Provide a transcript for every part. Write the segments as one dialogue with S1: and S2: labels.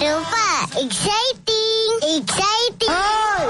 S1: Lupa. Exciting! Exciting!
S2: Ay!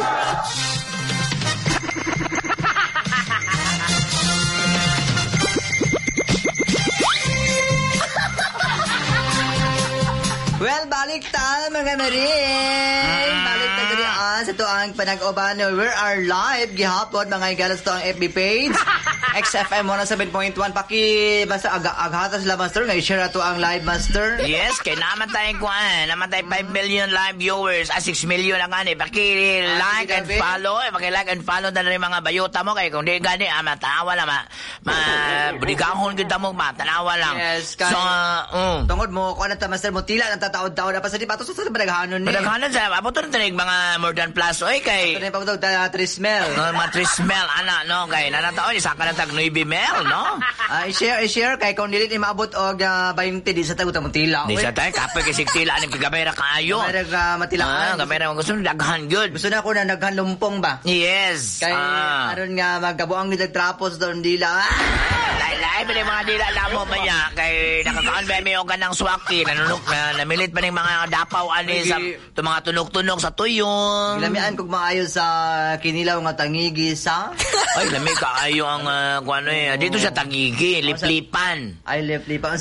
S2: Well, balik tayo mga maring. Balik tayo diri sa tuang panag-uban. We are live gihapon mga igalas to ang FB page. XFM 107.1 basta aghatas la master nga i-share ato ang live master.
S3: Yes, kay naman tayong kuan, naman tayong 5 million live viewers, 6 million ang ani. Paki-like and follow, paki-like and follow na rin mga bayota mo kay kung di gani matawa lang brigahon kita mo tanawa lang.
S2: Yes, kay, tungod mo kuan ta master mo tila nang tataod-taod pa sa di pato sa madaghanon ni.
S3: Madaghanon sa abo to tanig mga more than plus oy kay.
S2: Ito na pagtawag ta trismel.
S3: Mga trismel ana no kay nanataon isa ka tag 9 mil no.
S2: I-share kay kung dili ni maabot og 20 di sa tagot mo tila.
S3: Di sa tay kapoy kay sigtila ani kamera kaayo.
S2: Kamera matilaan.
S3: Kamera mo gusto daghan good.
S2: Gusto na ko na daghan lumpong ba?
S3: Yes.
S2: Kay aron nga magkabuang ni trapos doon dila.
S3: Lain pa mga dila lamo pa niya kay nakakaon ba mi og kanang swaki nanunok na namilit pa ning mga dapaw ani sa mga tunog-tunog sa tuyong.
S2: Lamian kog maayo sa kinilaw nga tangigi sa.
S3: Ay lami kaayo ang kuano dito sa tangigi liplipan.
S2: Ay liplipan.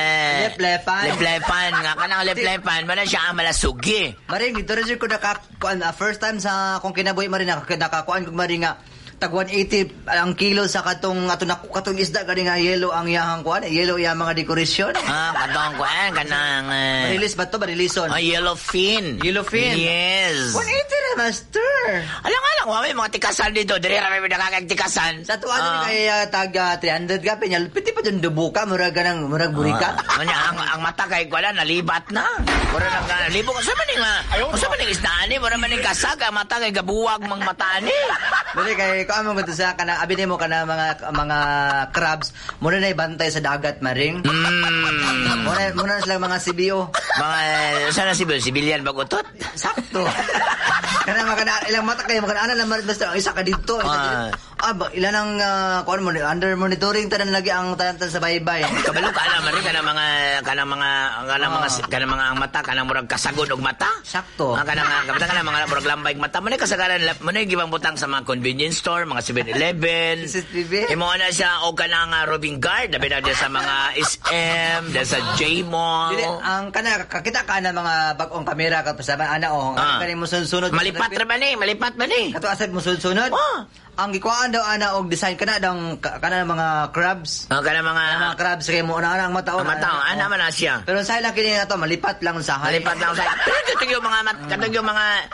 S2: Liplipan
S3: nga kanang liplipan man siya ang malasugi.
S2: Maring dito rin ko first time sa kung kinabuhi maring nakakuan kog maring nga tag 180 ang kilo sa katong isda gani nga yellow ang iyang kuan, yellow iya mga dekorasyon.
S3: Katong kuan kanang
S2: release ba to ba release on?
S3: Yellow fin.
S2: Yellow fin.
S3: Yes.
S2: 180 na master.
S3: Alang may mga tikasan dito, diri ra may nakakagtikasan.
S2: Sa tuwa kay tag 300 ka pinya, piti pa dun dubuka murag ganang murag burika.
S3: Ang mata kay kuan nalibat na. Murag nalibo sa maning sa maning isda ani, murag maning kasag ang mata kay gabuwag mang mata ani.
S2: Dili kay ko amo mo sa kana abi nimo kana mga crabs muna na ibantay sa dagat maring. Muna na sila mga CBO.
S3: Mga sana civilian bagutot.
S2: Sakto. Kana mga ilang mata kayo mga ana lang basta isa ka dito. Ilan ang kuan mo under monitoring tanan lagi ang tanan sa baybay.
S3: Kabalo ka alam maring kanang mga ang mata kanang murag kasagod og mata.
S2: Sakto.
S3: Kanang mga murag lambay mata mo kasagaran mo gibang butang sa mga convenience store, mga 7-Eleven. Imo na siya og kanang Robin Guard dabi na sa mga SM, sa J-Mall.
S2: Dili ang kakita ka na mga bag-ong kamera ka sa ana kani mo sunod.
S3: Malipat ba ni?
S2: Kato asad mo sunod. Ang gikuan daw ana og design kana mga crabs.
S3: Kana mga
S2: crabs kay mo ana ang mata.
S3: Ana man na siya.
S2: Pero sa ila kini nato malipat lang sa hay.
S3: Pero katong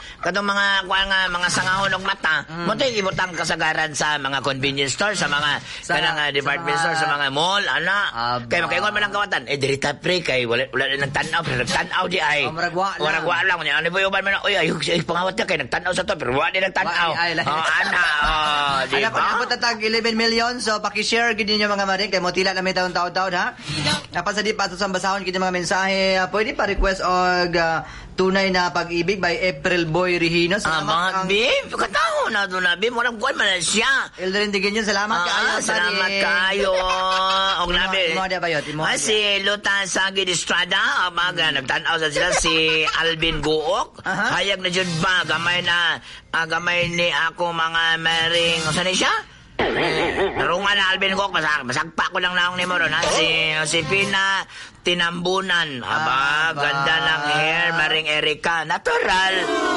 S3: mga sangahon og mata. Mo tay ibutang kasagaran sa mga convenience store, sa mga kanang department store, sa mga mall ana. Kay makaingon man ang kawatan. Diri ta pre kay wala nagtan-aw di ay. Muragwa lang niya. Ano ba uban man oy pangawat kay nagtan-aw sa to pero wala din nagtan-aw. Ana.
S2: Anak ko nabot na tag 11 million so paki-share gid niyo mga maring kay mo tila na may taon-taon ha. Napasa di pa sa basahon kini mga mensahe pwede pa request og tunay na pag-ibig by April Boy Regino.
S3: Salamat babe kataho na do na babe mo kuan man siya.
S2: Eldrin digin yun salamat kaayo.
S3: Salamat kaayo. Og nabi.
S2: Mo dia bayot mo.
S3: Si Lutan Sagi Estrada nagtan-aw sa sila si Alvin Guok. Hayag na jud ba gamay ni ako mga maring usa ni siya? Narungan na Alvin Guok masagpa ko lang naong nimo ron si Pina Tinambunan. Ganda ng hair maring Erika. Natural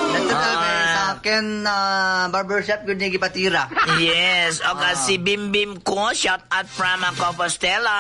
S2: sa akin barbershop gud ni gipatira.
S3: Yes, si Bimbim ko shout out from Compostela.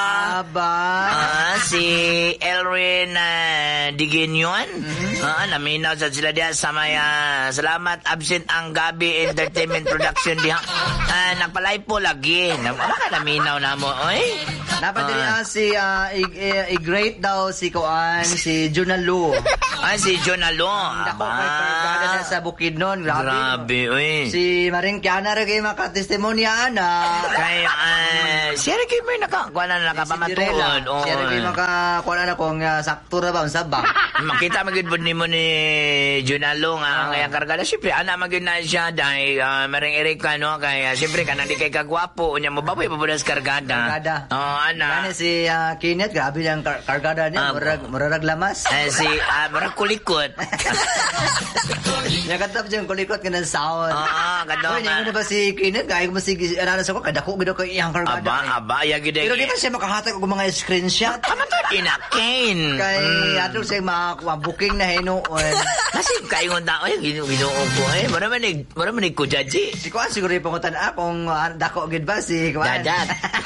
S3: Si Elrin Diginyon. Naminaw sa sila diya sa maya. Salamat absent ang Gabi Entertainment Production diha. Nagpalay po lagi. Naminaw na mo. Oy.
S2: Dapat din si i-great daw si Koan, si Jonalu.
S3: Si Jonalu.
S2: Dako kay kargada na sa Bukidnon.
S3: Grabe, uy.
S2: Si Maring Kiana rin kayo makatestimonyaan
S3: kay siya rin kayo may nakakuha na nakapamatuon.
S2: Siya rin kayo makakuha na kung sakto na ba, sabang.
S3: Makita magigod ni mo ni Jonalu nga ang iyang kargada. Siyempre, anak magigod na siya dahil Maring Erika, no? Kaya siyempre, kanang di kay kagwapo. Unya mo ba po ipabunas kargada?
S2: Ana. Kani si Kenneth, grabe yung kargada niya. Murag lamas.
S3: Murag kulikot.
S2: Nakatap dyan, kulikot ka ng sound.
S3: Kadong.
S2: Uy, hindi ba si Kenneth? Kaya ko ba si Ananas ako? Kadako, gano'n ko iyang kargada.
S3: Aba, ya gid.
S2: Pero di ba siya makahatag og mga screenshot?
S3: Ina Kane.
S2: Kay ato siya makakuha booking na hinuon.
S3: Kasi kaingon ta oy ginuo ko mara man ko judge.
S2: Si Kuan siguro yung pangutan kung dako gid ba si Kuan.
S3: Dadat.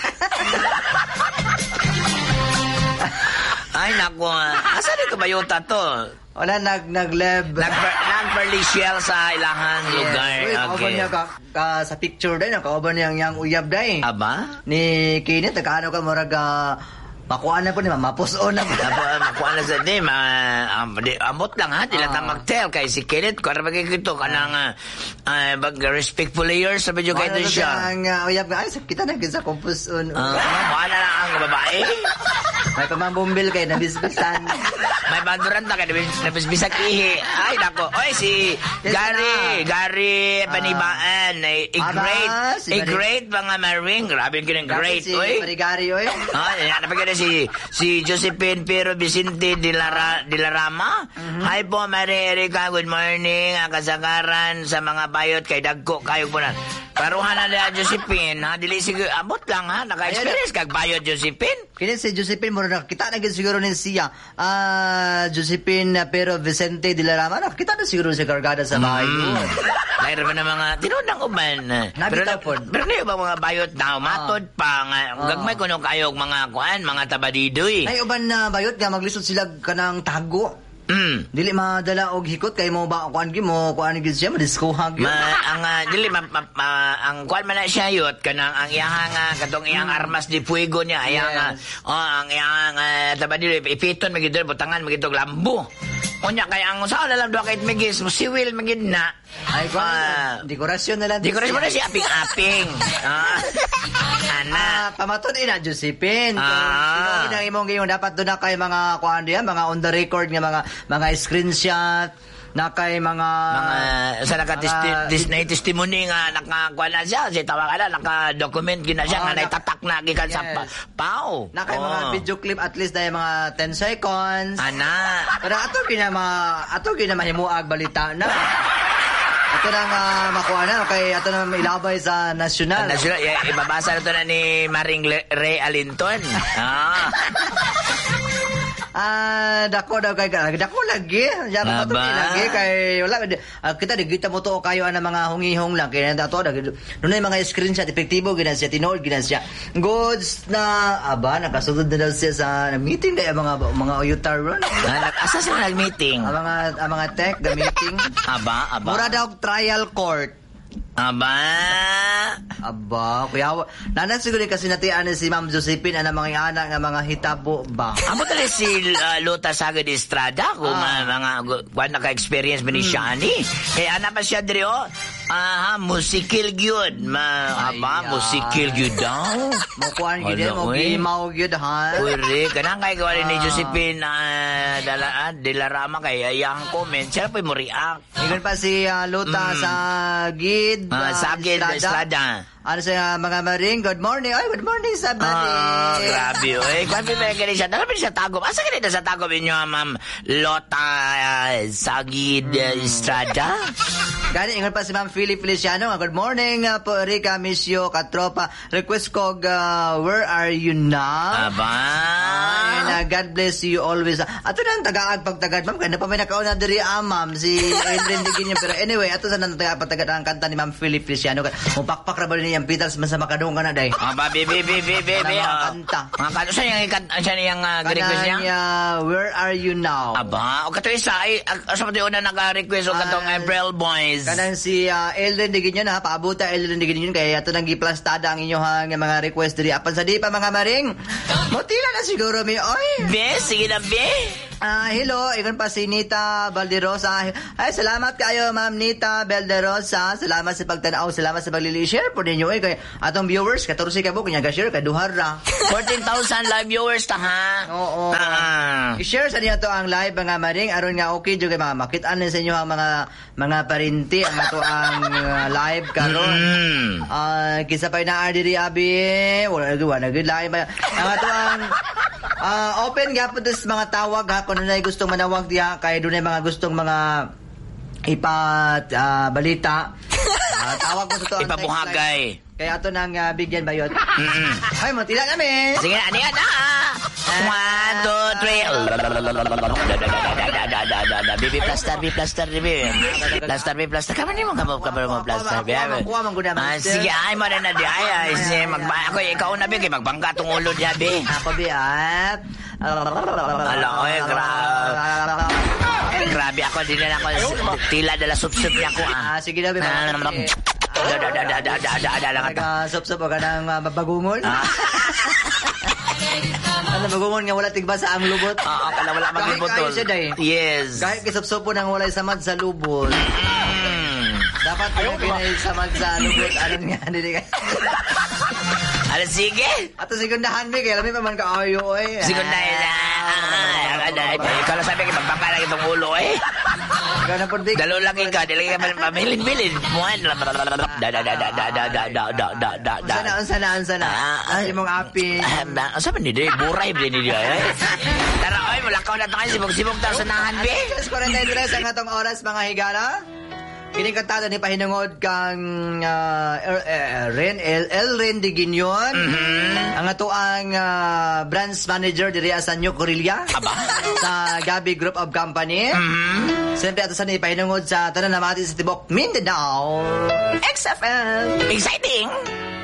S3: Ay nako, asa ni kabayota to?
S2: Wala nag-lab.
S3: Nag-perlisyel sa ilahang lugar.
S2: Uy, kauban niya sa picture din, kauban niya yang uyab day.
S3: Aba?
S2: Ni Kenneth, ano ka murag makuha na po ni mapuson na po.
S3: Makuha na sa di, amot lang ha, di lang mag-tell kay si Kenneth, kung ano ito, kanang respectful layers, sabi nyo kayo doon siya.
S2: Ang uyab nga, ay, kita na sa kumpuson.
S3: Mukha na lang ang babae.
S2: May pamambumbil kayo, nabisbisan.
S3: May banduran na kayo, nabisbisak ihi. Ay, nako. Oy, si Gary Panibaan, a great mga maring. Grabe yung great, oy.
S2: Si Gary, oy.
S3: Napaganda si Josephine Pero Vicente de la Rama. Hi po, Maria Erika. Good morning. Kasagaran sa mga bayot kay Dagko. Kayo po na. Paruhan na nila Josephine. Dili siguro, abot lang ha. Naka-experience kag bayot Josephine.
S2: Kini si Josephine, mura nakita na siguro ni siya. Josephine Pero Vicente de la Rama. Nakita na siguro si kargada sa bahay yun.
S3: Mayroon ba na mga tinunang uban. Pero na yung mga bayot na matod pa. Gagmay ko nung kayo mga kuan, mga tabadidoy.
S2: Ay, uban na bayot nga maglisod sila kanang tago. Dili madala og hikot kay mo ba kuan gi mo kuan gi siya madiskuhag gyud.
S3: Ang kuan man na siya yot kanang ang iyang katong iyang armas di fuego niya iyang ang iyang tabadil ipiton magidol butangan magitog lambo. Unya kay ang usa na lang duha kay migis mo siwil magid na.
S2: Ay kuan dekorasyon na lang.
S3: Dekorasyon na siya aping-aping. Ana
S2: pamatud ina Josephine. Sino nang imong gayong dapat do na kay mga kuan diya mga on the record nga mga screenshot na kay mga
S3: sa testimony nga nakakuha na siya si tawag na naka-document gina siya nga naitatak na gikan sa pao
S2: na kay mga video clip at least dahil mga 10 seconds pero ato gina mahimuag balita na ato nang makuha na kay ato nang ilabay sa nasyonal
S3: ibabasa na to na ni Maring Ray Alinton
S2: dako daw kay dako lagi. Diyan pa to lagi kay wala kita digita mo to kayo ana mga hungihong lang kay dato dunay mga screenshot epektibo ginan siya tinood ginan siya. Goods na nakasugod na daw siya sa meeting day mga oyutar run.
S3: Asa sila nag-meeting?
S2: Ang mga tech the meeting. Mura daw trial court. Kuya, nanan siguro kasi natian si Ma'am Josephine ana mga anak nga mga hitabo ba.
S3: Amo tali si Lota Sagad Estrada kung mga naka-experience ba ni Shani. Kaya ana pa siya diri musikil gyud. Musikil gyud daw.
S2: Mo kuan gyud mo gimaw gyud ha.
S3: Uri kanang kay gawali ni Josephine de la Rama kay ayang comment. Siya pa mo react.
S2: Igon pa si Lota Sagid
S3: Sagid Estrada.
S2: Ano sa mga maring? Good morning. Ay, good morning sa maring.
S3: Grabe. Kung may ganit siya, dalawa siya tagom. Asa ganito sa tagom inyo, Ma'am Lota Sagid Estrada?
S2: Gani, ingon pa si Ma'am Philip Feliciano. Good morning po, Rika, miss you, katropa. Request ko, where are you now? And God bless you always. Ato na ang tagaag pagtagad, Ma'am. Kaya na pa may nakauna diri, Ma'am. Si Adrian Digin pero anyway, ato sa nang pagtagad ang kanta ni Ma'am Philip Feliciano. Mupakpak ra ba niya yung Beatles man sa makadung ka na, day?
S3: Baby.
S2: Kanta.
S3: Mga kanta siya niyang request niya?
S2: Where are you now?
S3: O kato isa, asa pati una nag-request o katong April Boys.
S2: Kanang si Eldrin Digin yun, paabuta Eldrin Digin yun, kaya ito nang giplastada ang inyong mga request diri. Apan sa di pa mga maring, mutila na siguro mi, oy!
S3: Be, sige na, be!
S2: Hello, ikon pa si Nita Valderosa. Ay, salamat kayo, Ma'am Nita Valderosa. Salamat sa pagtanaw, salamat sa paglili-share po ninyo. Kay atong viewers, 14 ka po, kanya ga-share, kaduhar ra.
S3: 14,000 live viewers ta, ha?
S2: Oo. I-share sa niya to ang live, mga maring. Aron nga okay, dyan kay mga makitaan sa inyo ang mga parinti, ang ato ang live karon. Kisa pa na diri abi, wala good live. Ang ato ang Open gyapon this mga tawag ha kung na'y gustong manawag diha kay dunay mga gustong mga balita. Tawag mo sa to ang
S3: Ipabuhagay.
S2: kaya ato nang bigyan bayot. Ay, matila namin.
S3: Sige na, niyan na. 1, 2, 3. Bibi plaster, bibi. Plaster. Kaman mo plaster.
S2: Kuha man guna man.
S3: Sige, ay mo na di ay. Sige, ako ikaw na bigay magbangga tong ulo niya bi.
S2: Ako biat.
S3: Ala, oy, grabe ako din na ako tila dala sup-sup niya ko
S2: Sige na, Nag-sup-sup ka ng bagungon? Ano, bagungon nga wala tigba sa ang lubot?
S3: Oo, kala wala maglubot tol. Yes.
S2: Kahit kisop-sup po nang wala samad sa lubot. Dapat pinay samad sa lubot. Ano nga, hindi ka.
S3: Ano, sige?
S2: Ato segundahan, Vic. Alam mo pa man ka-ayo, eh.
S3: Segundahan na. Ikaw lang sabi, magbangka lang itong ulo, eh.
S2: Ikaw na po, Vic.
S3: Dalo lang ikaw, di lang ikaw pamilin-bilin.
S2: Unsa na. Ay, mong api.
S3: Sabi ni Dave, buray ba ni Dave? Tara, oy, mulakaw na tayo, sibog-sibog tayo sa nahan, be.
S2: 43 ang atong oras, mga higala. Kining kantado ni pahinungod kang Ren Diginyon. Ang ato ang branch manager diri sa New Corelia sa Gabi Group of Company. Siyempre ato sa ni pahinungod sa tanan namati sa tibok Mindanao. XFM.
S3: Exciting!